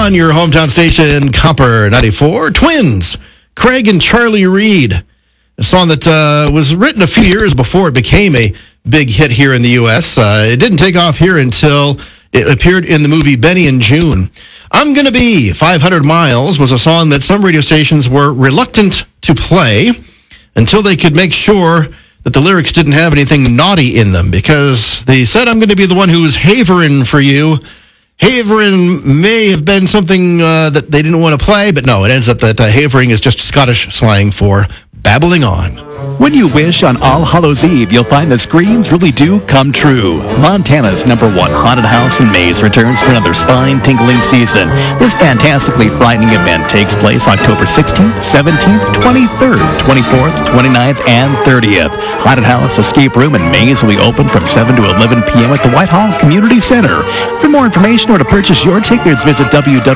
on your hometown station, Copper 94. Twins, Craig and Charlie Reed. A song that was written a few years before it became a big hit here in the U.S. It didn't take off here until it appeared in the movie Benny and June. I'm Gonna Be 500 Miles was a song that some radio stations were reluctant to play until they could make sure that the lyrics didn't have anything naughty in them, because they said, I'm going to be the one who's haverin' for you. Haverin' may have been something that they didn't want to play, but no, it ends up that havering is just Scottish slang for babbling on. When you wish on All Hallows Eve, you'll find the screams really do come true. Montana's #1 haunted house and maze returns for another spine-tingling season. This fantastically frightening event takes place October 16th, 17th, 23rd, 24th, 29th, and 30th. Haunted house, escape room, and maze will be open from 7 to 11 p.m. at the Whitehall Community Center. For more information or to purchase your tickets, visit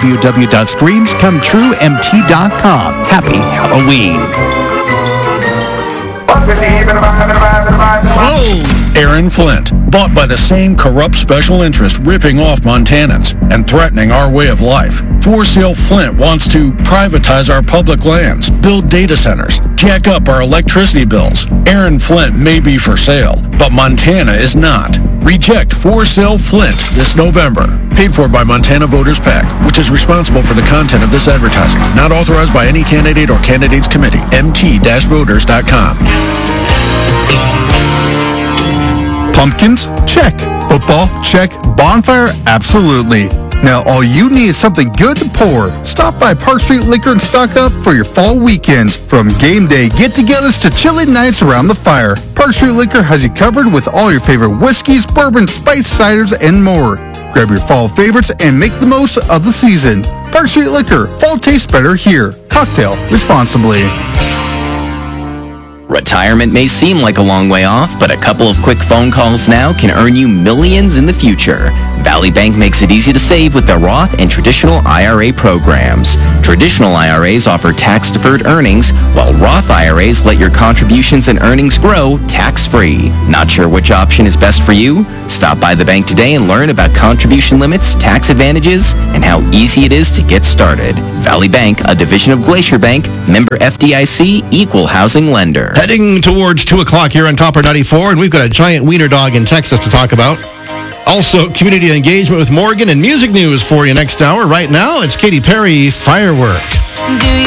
www.screamscometruemt.com. Happy Halloween. Aaron Flint, bought by the same corrupt special interest ripping off Montanans and threatening our way of life. For Sale Flint wants to privatize our public lands, build data centers, jack up our electricity bills. Aaron Flint may be for sale, but Montana is not. Reject For Sale Flint this November. Paid for by Montana Voters PAC, which is responsible for the content of this advertising. Not authorized by any candidate or candidates committee. mt-voters.com. Pumpkins? Check. Football? Check. Bonfire? Absolutely. Now all you need is something good to pour. Stop by Park Street Liquor and stock up for your fall weekends. From game day get-togethers to chilly nights around the fire, Park Street Liquor has you covered with all your favorite whiskeys, bourbon, spice ciders, and more. Grab your fall favorites and make the most of the season. Park Street Liquor. Fall tastes better here. Cocktail responsibly. Retirement may seem like a long way off, but a couple of quick phone calls now can earn you millions in the future. Valley Bank makes it easy to save with their Roth and traditional IRA programs. Traditional IRAs offer tax-deferred earnings, while Roth IRAs let your contributions and earnings grow tax-free. Not sure which option is best for you? Stop by the bank today and learn about contribution limits, tax advantages, and how easy it is to get started. Valley Bank, a division of Glacier Bank, member FDIC, equal housing lender. Heading towards 2 o'clock here on Copper 94, and we've got a giant wiener dog in Texas to talk about. Also, community engagement with Morgan and music news for you next hour. Right now, it's Katy Perry, Firework. Do you